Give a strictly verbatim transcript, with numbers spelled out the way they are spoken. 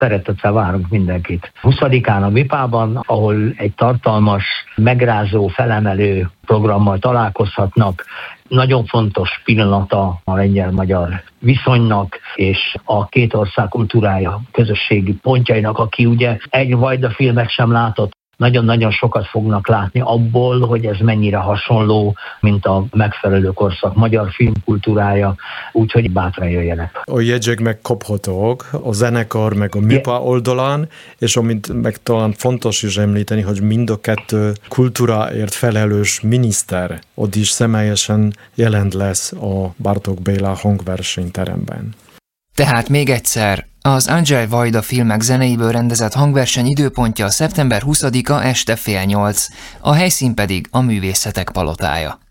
Szeretettel várunk mindenkit. huszadikán a Mipában, ahol egy tartalmas, megrázó, felemelő programmal találkozhatnak. Nagyon fontos pillanata a lengyel-magyar viszonynak, és a két ország kultúrája, közösségi pontjainak, aki ugye egy Vajda filmet sem látott, nagyon-nagyon sokat fognak látni abból, hogy ez mennyire hasonló, mint a megfelelő korszak magyar filmkultúrája, úgyhogy bátran jöjjenek. A jegyek megkaphatók a zenekar meg a Mipa oldalán, és amit meg talán fontos is említeni, hogy mind a kettő kultúráért felelős miniszter ott is személyesen jelent lesz a Bartók Béla hangversenyteremben. Tehát még egyszer, az Andrzej Wajda filmek zeneiből rendezett hangverseny időpontja szeptember huszadika este fél nyolc, a helyszín pedig a Művészetek Palotája.